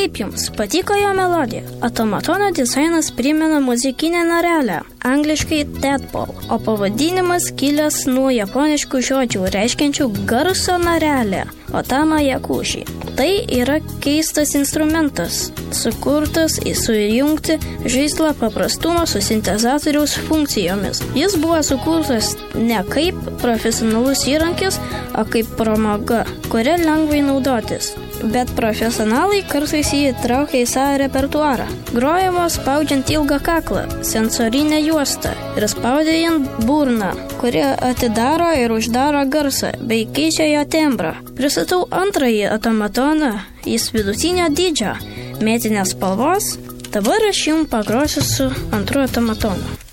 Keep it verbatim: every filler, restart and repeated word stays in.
Kaip jums patiko jo melodija? Automatono dizainas primena muzikinę narelę, angliškai tadpole, o pavadinimas kilęs nuo japoniškų žodžių reiškiančių garso narelę, otama yakushi. Tai yra keistas instrumentas, sukurtas sujungti žaislą paprastumą su sintezatoriaus funkcijomis. Jis buvo sukurtas ne kaip profesionalus įrankis, o kaip pramoga, kuria lengvai naudotis. Bet profesionalai kartais jį traukia į savo repertuarą. Grojama spaudžiant ilgą kaklą, sensorinę juostą ir spaudžiant burną, kuri atidaro ir uždaro garsą bei keičia jo tembrą. Pristatau antrąjį automatoną, jis vidutinio dydžio, metinės spalvos. Dabar aš jums pagrosiu su antru automatonu.